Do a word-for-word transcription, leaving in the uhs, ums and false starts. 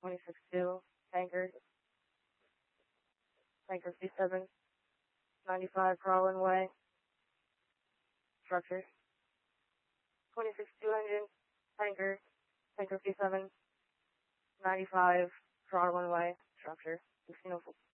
twenty-six two, tanker, tanker C seven, ninety-five Crawlin Way, structure, twenty-six two engine, tanker, tanker C seven, ninety-five Crawlin Way, structure, sixteen oh four.